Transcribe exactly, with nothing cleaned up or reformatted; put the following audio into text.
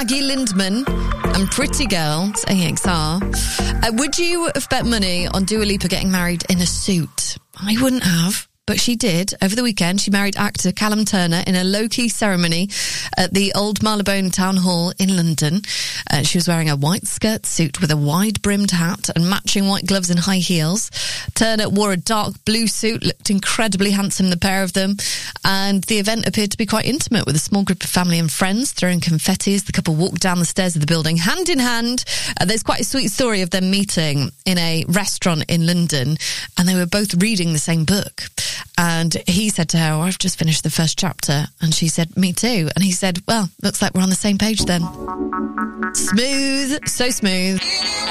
Maggie Lindman and Pretty Girl, it's A X R. Uh, would you have bet money on Dua Lipa getting married in a suit? I wouldn't have. But she did. Over the weekend, she married actor Callum Turner in a low-key ceremony at the Old Marylebone Town Hall in London. Uh, she was wearing a white skirt suit with a wide-brimmed hat and matching white gloves and high heels. Turner wore a dark blue suit, looked incredibly handsome, the pair of them. And the event appeared to be quite intimate, with a small group of family and friends throwing confetti as the couple walked down the stairs of the building, hand in hand. Uh, there's quite a sweet story of them meeting in a restaurant in London, and they were both reading the same book. And he said to her, oh, I've just finished the first chapter. And she said, me too. And he said, well, looks like we're on the same page then. Smooth, so smooth.